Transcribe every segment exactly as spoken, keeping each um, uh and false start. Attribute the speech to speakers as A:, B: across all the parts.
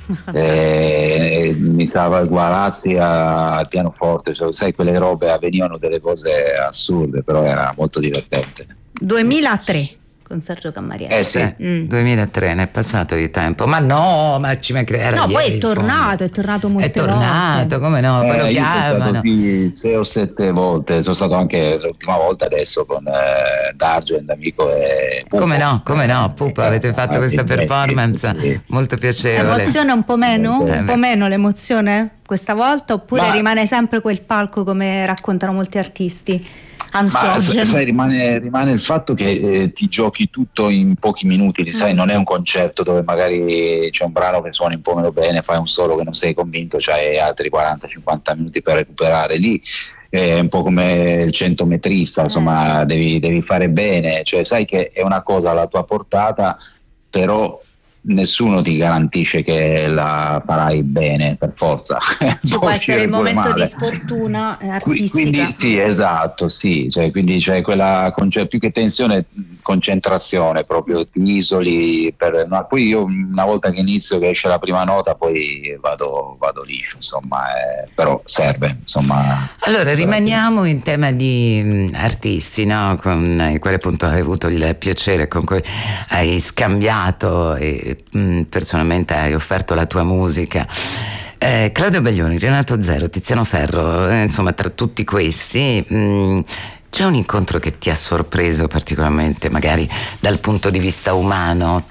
A: eh, mi stava Guarazzi a- al pianoforte, cioè, sai, quelle robe, avvenivano delle cose assurde, però era molto divertente.
B: duemilatré con Sergio Cammariello.
A: Eh sì.
C: Cioè,
B: Mm.
C: duemilatré, ne è passato di tempo, ma no, ma ci mancherebbe.
B: No, poi è tornato, è tornato molte
C: È tornato,
B: volte.
C: come no? Poi lo
A: Eh, io sono stato
C: chiamano.
A: sì sei o sette volte, sono stato anche l'ultima volta adesso con eh, D'Argent, amico e Pupo.
C: Come no, come no, Pupa,
A: Eh,
C: avete fatto
A: eh,
C: questa
A: sì,
C: performance
A: sì.
C: molto piacevole.
B: L'emozione un po' meno?
A: Eh,
B: Un
C: beh.
B: po' meno l'emozione questa volta? Oppure
A: Ma-
B: rimane sempre quel palco come raccontano molti artisti?
A: Ma
B: Ansiogeno?
A: sai, rimane, rimane il fatto che eh, ti giochi tutto in pochi minuti, sai,
B: Mm.
A: non è un concerto dove magari c'è un brano che suoni un po' meno bene, fai un solo che non sei convinto, c'hai altri quaranta cinquanta minuti per recuperare. Lì è un po' come il centometrista, insomma, devi, devi fare bene, cioè sai che è una cosa alla tua portata, però nessuno ti garantisce che la farai bene per forza.
B: Ci può essere il momento di sfortuna eh,
A: Qui-
B: artistica.
A: Quindi sì, esatto, sì, cioè, quindi c'è quella conce- più che tensione, concentrazione, proprio ti isoli per, no, poi io una volta che inizio, che esce la prima nota, poi vado, vado liscio, insomma, eh, però serve, insomma.
C: Allora, rimaniamo in tema di mh, artisti, no? Con i quali appunto hai avuto il piacere, con cui hai scambiato e mh, personalmente hai offerto la tua musica. Eh, Claudio Baglioni, Renato Zero, Tiziano Ferro, eh, insomma, tra tutti questi mh, c'è un incontro che ti ha sorpreso particolarmente, magari dal punto di vista umano?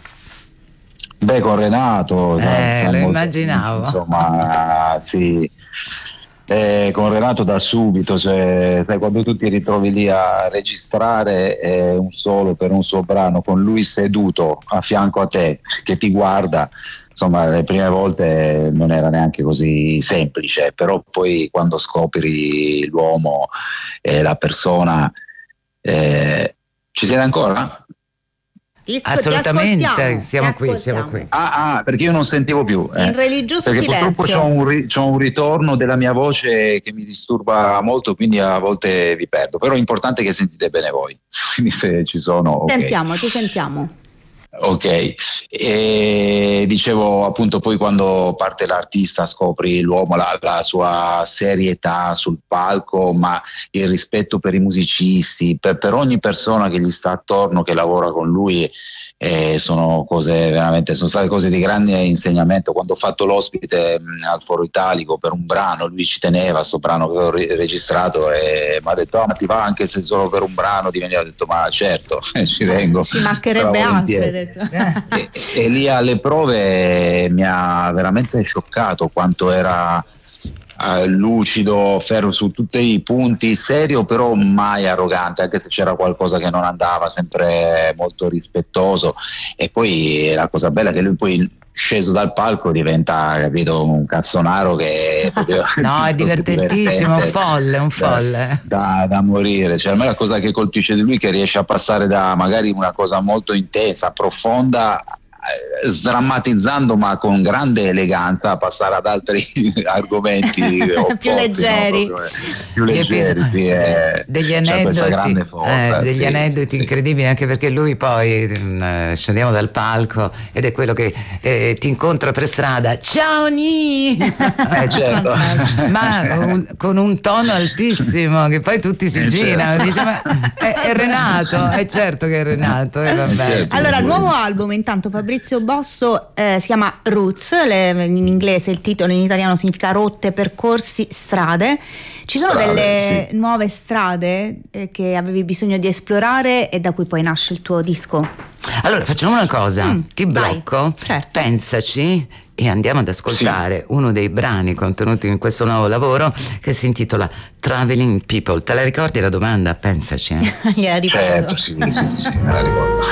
A: Beh, con Renato,
C: Eh,
A: no, siamo
C: lo
A: molto-
C: immaginavo.
A: insomma, sì. Eh, con Renato da subito, cioè, sai, quando tu ti ritrovi lì a registrare eh, un solo per un suo brano, con lui seduto a fianco a te che ti guarda, insomma, le prime volte non era neanche così semplice, però poi quando scopri l'uomo e la persona, eh, ci siete ancora?
B: Ti sc-
C: Assolutamente,
B: ti ascoltiamo,
C: siamo
B: ti
C: qui, siamo
B: ascoltiamo.
C: qui.
A: Ah, ah, perché io non sentivo più. eh.
B: In religioso
A: Perché purtroppo
B: silenzio.
A: c'ho un, ri- c'ho un ritorno della mia voce che mi disturba molto, quindi a volte vi perdo. Però è importante che sentite bene voi. Quindi se ci sono. ok.
B: Sentiamo, ti sentiamo.
A: Ok, e dicevo appunto, poi quando parte l'artista scopri l'uomo, la, la sua serietà sul palco, ma il rispetto per i musicisti, per, per ogni persona che gli sta attorno, che lavora con lui. Eh, sono cose veramente, sono state cose di grande insegnamento. Quando ho fatto l'ospite mh, al Foro Italico per un brano, lui ci teneva a sto brano che avevo re- registrato e mi ha detto: ah, ma ti va anche se solo per un brano di venire? Ho detto: ma certo, ci vengo,
B: Ci mancherebbe altro, hai
A: stravolentieri.
B: detto.
A: e, e lì alle prove mi ha veramente scioccato quanto era eh, lucido, fermo su tutti i punti, serio però mai arrogante, anche se c'era qualcosa che non andava, sempre molto rispettoso. E poi la cosa bella è che lui poi, sceso dal palco, diventa, capito, un cazzonaro che è proprio
C: No, è divertentissimo, un
A: divertente,
C: folle, un
A: da-
C: folle.
A: Da, da morire. Cioè, a me la cosa che colpisce di lui è che riesce a passare da magari una cosa molto intensa, profonda, eh, sdrammatizzando ma con grande eleganza, a passare ad altri argomenti opposti,
B: Più leggeri.
A: no? Proprio, eh, più
C: Gli
A: leggeri,
C: episodi-
A: sì, è-
C: degli
A: c'ha
C: aneddoti,
A: questa grande forza,
C: eh, degli
A: sì,
C: aneddoti
A: sì.
C: incredibili, anche perché lui poi mh, eh, scendiamo dal palco ed è quello che eh, ti incontra per strada, ciao Ni!
A: Eh, certo.
C: ma un- con un tono altissimo che poi tutti si
A: Eh,
C: girano,
A: certo.
C: dice, ma è, è Renato, è certo che è Renato, e vabbè.
A: Certo.
B: Allora, il nuovo album, intanto, Fabrizio Bosso, eh, si chiama Roots, le- in inglese il titolo, in italiano significa rotte, percorsi, strade. Ci sono
A: Strade,
B: delle
A: sì.
B: nuove strade eh, che avevi bisogno di esplorare e da cui poi nasce il tuo disco?
C: Allora facciamo una cosa,
B: Mm,
C: ti
B: vai,
C: blocco,
B: certo.
C: pensaci e andiamo ad ascoltare uno dei brani contenuti in questo nuovo lavoro che si intitola Traveling People. Te la ricordi la domanda? Pensaci. eh?
B: Gliela ripeto.
A: Certo, sì, sì, sì, sì, me la ricordo.